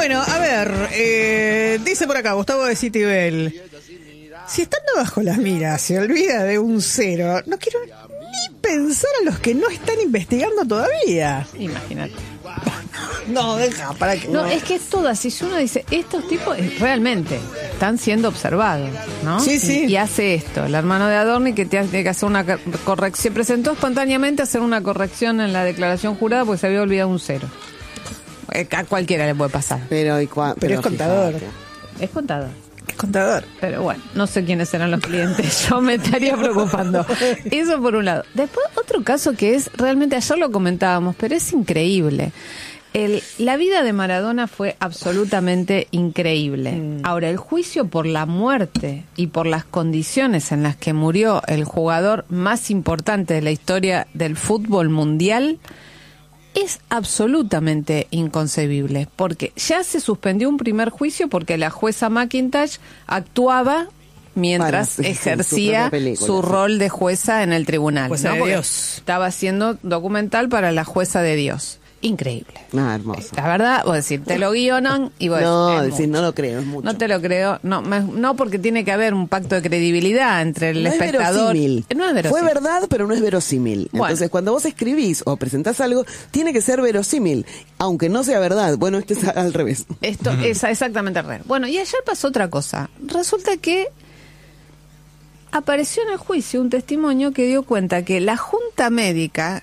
Bueno, a ver, dice por acá Gustavo de Citibel, si estando bajo las miras se olvida de un 0, no quiero ni pensar a los que no están investigando todavía. Imagínate. No, deja, para que... No, es que es todas, si uno dice, estos tipos realmente están siendo observados, ¿no? Sí, sí. Y hace esto, el hermano de Adorni que tiene que hacer una corrección, presentó espontáneamente hacer una corrección en la declaración jurada porque se había olvidado un 0. A cualquiera le puede pasar. Pero es contador. Es contador. Es contador. Pero bueno, no sé quiénes serán los clientes. Yo me estaría preocupando. Eso por un lado. Después, otro caso que es, realmente ayer lo comentábamos, pero es increíble. La vida de Maradona fue absolutamente increíble. Ahora, el juicio por la muerte y por las condiciones en las que murió el jugador más importante de la historia del fútbol mundial es absolutamente inconcebible, porque ya se suspendió un primer juicio porque la jueza McIntosh actuaba mientras ejercía su rol de jueza en el tribunal. Jueza de Porque Dios. estaba haciendo documental para la jueza de Dios. Increíble. Hermoso. La verdad, vos decís, te lo guionan y vos decís, no lo creo, es mucho. No te lo creo, no porque tiene que haber un pacto de credibilidad entre el espectador. Verosímil. No es verosímil. Fue verdad, pero no es verosímil. Bueno. Entonces, cuando vos escribís o presentás algo, tiene que ser verosímil, aunque no sea verdad. Bueno, esto es al revés. Esto es exactamente al revés. Bueno, y ayer pasó otra cosa. Resulta que apareció en el juicio un testimonio que dio cuenta que la junta médica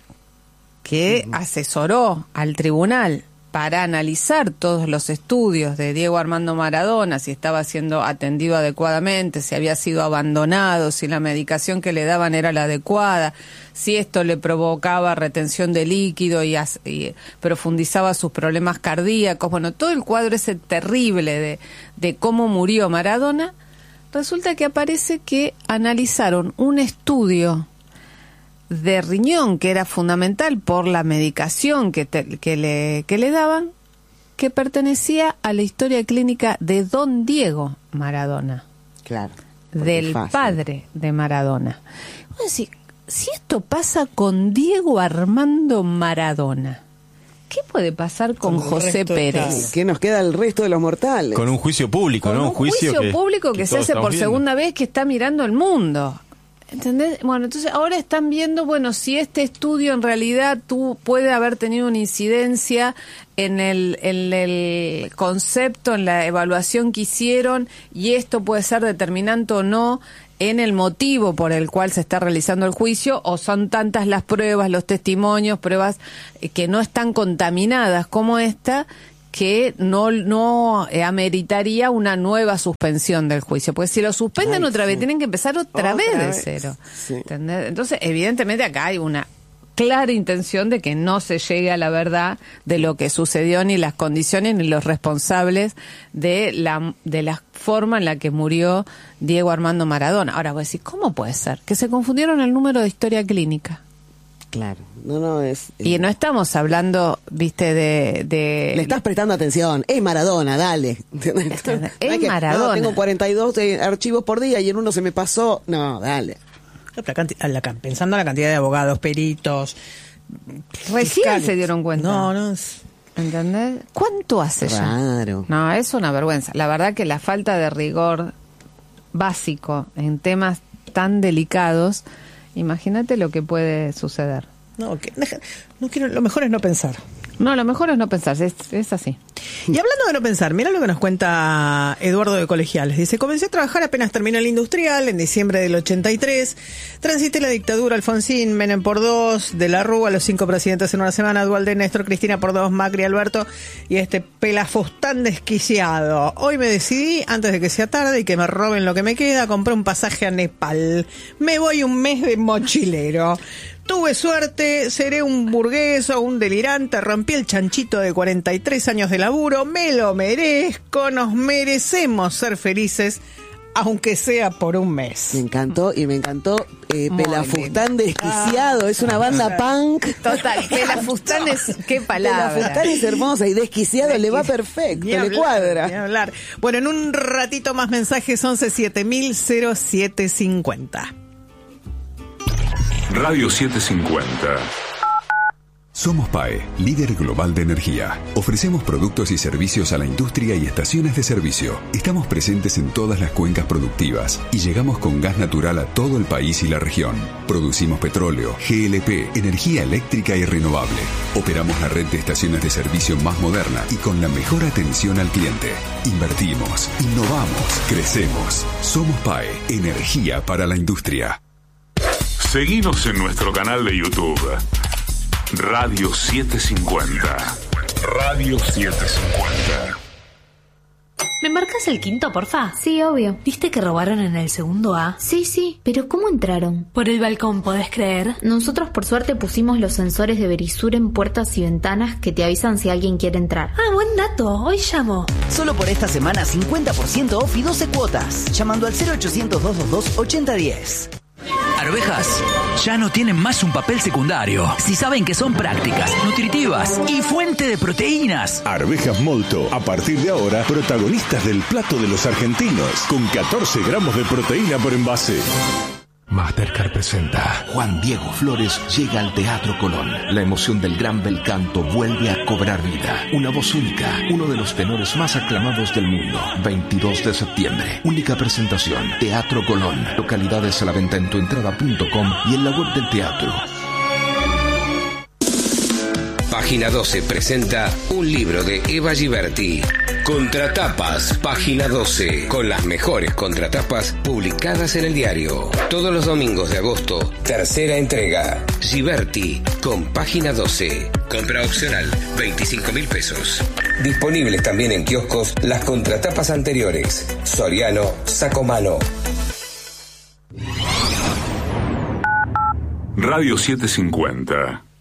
que asesoró al tribunal para analizar todos los estudios de Diego Armando Maradona, si estaba siendo atendido adecuadamente, si había sido abandonado, si la medicación que le daban era la adecuada, si esto le provocaba retención de líquido y profundizaba sus problemas cardíacos, bueno, todo el cuadro ese terrible de cómo murió Maradona. Resulta que aparece que analizaron un estudio de riñón que era fundamental por la medicación que le daban, que pertenecía a la historia clínica de don Diego Maradona. Claro. Del padre de Maradona. Vos decís, si esto pasa con Diego Armando Maradona, ¿qué puede pasar con José Pérez? ¿Qué nos queda el resto de los mortales? Con un juicio público, con ¿no? Un juicio público que se hace por segunda vez, que está mirando el mundo. ¿Entendés? Bueno, entonces ahora están viendo, bueno, si este estudio en realidad puede haber tenido una incidencia en el concepto, en la evaluación que hicieron, y esto puede ser determinante o no en el motivo por el cual se está realizando el juicio, o son tantas las pruebas, los testimonios, pruebas que no están contaminadas como esta, que no ameritaría una nueva suspensión del juicio. Porque si lo suspenden otra vez, tienen que empezar otra vez de cero. Sí. ¿Entendés? Entonces, evidentemente acá hay una clara intención de que no se llegue a la verdad de lo que sucedió, ni las condiciones, ni los responsables de la forma en la que murió Diego Armando Maradona. Ahora vos decís, ¿cómo puede ser? Que se confundieron el número de historia clínica. Claro, no es... Y no estamos hablando, viste, de... Le estás prestando atención, es Maradona, dale. Es Maradona. No, tengo 42 archivos por día y en uno se me pasó, no, dale. Pensando en la cantidad de abogados, peritos... Recién fiscales. se dieron cuenta. No. ¿Entendés? ¿Cuánto hace ya? Claro. No, es una vergüenza. La verdad que la falta de rigor básico en temas tan delicados, imagínate lo que puede suceder. No quiero, lo mejor es no pensar. No, lo mejor es no pensar, es así. Y hablando de no pensar, mira lo que nos cuenta Eduardo de Colegiales. Dice, comencé a trabajar apenas terminó el industrial, en diciembre del 83. Transité la dictadura Alfonsín, Menem por 2, de la Rúa, los 5 presidentes en una semana, Duhalde, Néstor, Cristina por 2, Macri, Alberto, y este pelafustán desquiciado. Hoy me decidí, antes de que sea tarde y que me roben lo que me queda, compré un pasaje a Nepal. Me voy un mes de mochilero. Tuve suerte, seré un burgués o un delirante, rompí el chanchito de 43 años de laburo, me lo merezco, nos merecemos ser felices, aunque sea por un mes. Me encantó Pelafustán desquiciado, es una banda punk. Total, Pelafustán es, qué palabra. Pelafustán es hermosa y desquiciado le va perfecto, le cuadra. Ni hablar. Bueno, en un ratito más mensajes, 11-7000-0750. Radio 750. Somos PAE, líder global de energía. Ofrecemos productos y servicios a la industria y estaciones de servicio. Estamos presentes en todas las cuencas productivas y llegamos con gas natural a todo el país y la región. Producimos petróleo, GLP, energía eléctrica y renovable. Operamos la red de estaciones de servicio más moderna y con la mejor atención al cliente. Invertimos, innovamos, crecemos. Somos PAE, energía para la industria. Seguinos en nuestro canal de YouTube. Radio 750. Radio 750. ¿Me marcas el quinto, porfa? Sí, obvio. ¿Viste que robaron en el segundo A? Sí, pero ¿cómo entraron? Por el balcón, ¿podés creer? Nosotros por suerte pusimos los sensores de Verisur en puertas y ventanas que te avisan si alguien quiere entrar. Ah, buen dato, hoy llamo. Solo por esta semana 50% off y 12 cuotas. Llamando al 0800-222-8010. Arvejas ya no tienen más un papel secundario. Si saben que son prácticas, nutritivas y fuente de proteínas. Arvejas Molto, a partir de ahora, protagonistas del plato de los argentinos, con 14 gramos de proteína por envase. Mastercard presenta Juan Diego Flores llega al Teatro Colón. La emoción del gran bel canto vuelve a cobrar vida. Una voz única, uno de los tenores más aclamados del mundo. 22 de septiembre, única presentación. Teatro Colón. Localidades a la venta en tuentrada.com y en la web del teatro. Página 12 presenta un libro de Eva Giberti. Contratapas, Página 12, con las mejores contratapas publicadas en el diario. Todos los domingos de agosto, tercera entrega. Giberti, con Página 12. Compra opcional, 25.000 pesos. Disponibles también en kioscos las contratapas anteriores. Soriano, Sacomano. Radio 750.